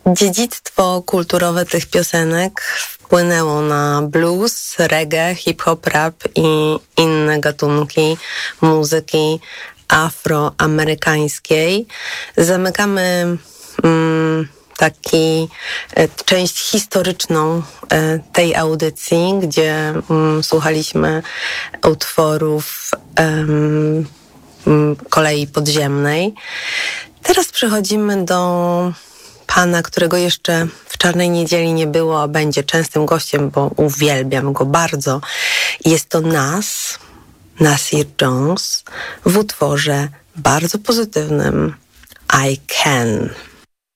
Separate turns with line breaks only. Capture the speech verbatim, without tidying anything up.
Dziedzictwo kulturowe tych piosenek wpłynęło na blues, reggae, hip-hop, rap i inne gatunki muzyki afroamerykańskiej. Zamykamy mm, taki e, część historyczną e, tej audycji, gdzie mm, słuchaliśmy utworów em, m, kolei podziemnej. Teraz przechodzimy do pana, którego jeszcze w Czarnej Niedzieli nie było, a będzie częstym gościem, bo uwielbiam go bardzo. Jest to Nas, Nasir Jones w utworze bardzo pozytywnym I Can.